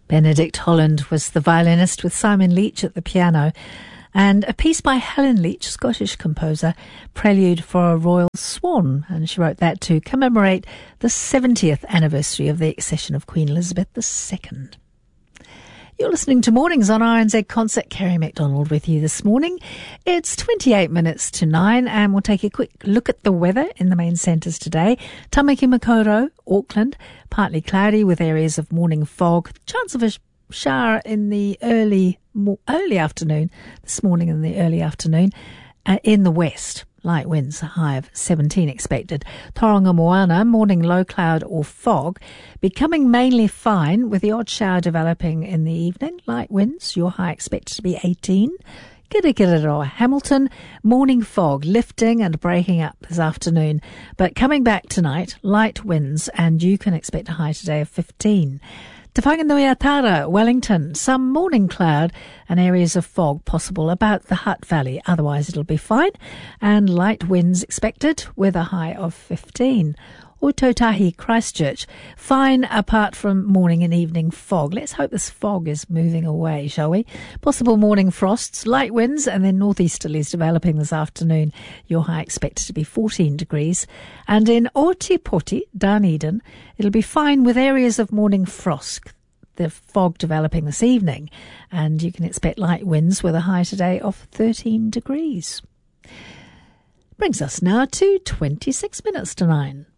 Benedict Holland was the violinist, with Simon Leach at the piano, and a piece by Helen Leach, Scottish composer, Prelude for a Royal Swan, and she wrote that to commemorate the 70th anniversary of the accession of Queen Elizabeth II. You're listening to Mornings on RNZ Concert. Kerry MacDonald with you this morning. It's 28 minutes to 9, and we'll take a quick look at the weather in the main centres today. Tamaki Makaurau, Auckland, partly cloudy with areas of morning fog. Chance of a shower in the early afternoon, this morning in the early afternoon, in the west. Light winds, a high of 17 expected. Tauranga Moana, morning low cloud or fog, becoming mainly fine with the odd shower developing in the evening. Light winds, your high expected to be 18. Kirikiriroa Hamilton, morning fog, lifting and breaking up this afternoon, but coming back tonight, light winds, and you can expect a high today of 15. Te Whanganuiatara, Wellington, some morning cloud and areas of fog possible about the Hutt Valley. Otherwise it'll be fine, and light winds expected with a high of 15. Ototahi, Christchurch, fine apart from morning and evening fog. Let's hope this fog is moving away, shall we? Possible morning frosts, light winds, and then northeasterlies developing this afternoon. Your high expected to be 14 degrees. And in Otipoti, Dunedin, it'll be fine with areas of morning frost. The fog developing this evening, and you can expect light winds with a high today of 13 degrees. Brings us now to 26 minutes to 9.